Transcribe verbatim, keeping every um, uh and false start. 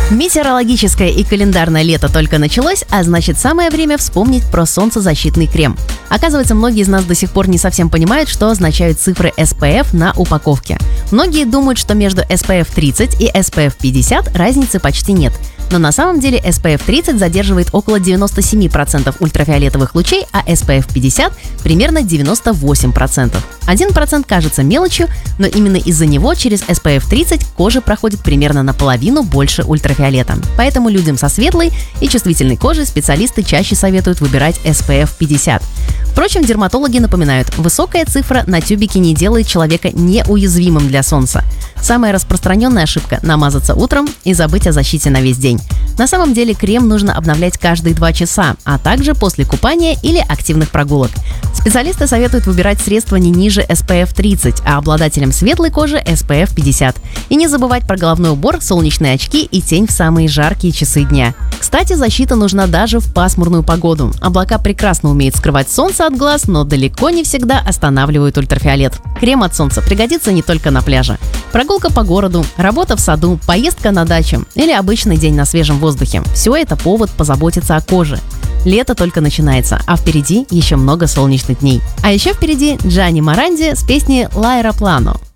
Метеорологическое и календарное лето только началось, а значит самое время вспомнить про солнцезащитный крем. Оказывается, многие из нас до сих пор не совсем понимают, что означают цифры эс пэ эф на упаковке. Многие думают, что между эс пэ эф тридцать и эс пэ эф пятьдесят разницы почти нет. Но на самом деле эс пэ эф тридцать задерживает около девяносто семь процентов ультрафиолетовых лучей, а эс пэ эф пятьдесят примерно девяносто восемь процентов. один процент кажется мелочью, но именно из-за него через эс пэ эф тридцать кожа проходит примерно наполовину больше ультрафиолета. Поэтому людям со светлой и чувствительной кожей специалисты чаще советуют выбирать эс пэ эф пятьдесят. Впрочем, дерматологи напоминают, высокая цифра на тюбике не делает человека неуязвимым для солнца. Самая распространенная ошибка – намазаться утром и забыть о защите на весь день. На самом деле крем нужно обновлять каждые два часа, а также после купания или активных прогулок. Специалисты советуют выбирать средства не ниже эс пэ эф тридцать, а обладателям светлой кожи эс пэ эф пятьдесят. И не забывать про головной убор, солнечные очки и тень в самые жаркие часы дня. Кстати, защита нужна даже в пасмурную погоду. Облака прекрасно умеют скрывать солнце от глаз, но далеко не всегда останавливают ультрафиолет. Крем от солнца пригодится не только на пляже. Прогулка по городу, работа в саду, поездка на дачу или обычный день на свежем воздухе – все это повод позаботиться о коже. Лето только начинается, а впереди еще много солнечных дней. А еще впереди Джани Моранди с песней «L'aeroplano».